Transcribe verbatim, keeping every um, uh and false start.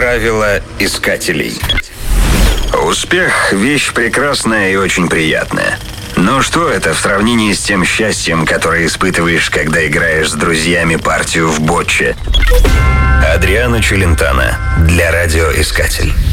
Правила искателей. Успех – вещь прекрасная и очень приятная. Но что это в сравнении с тем счастьем, которое испытываешь, когда играешь с друзьями партию в ботче? Адриано Челентано для радиоискатель.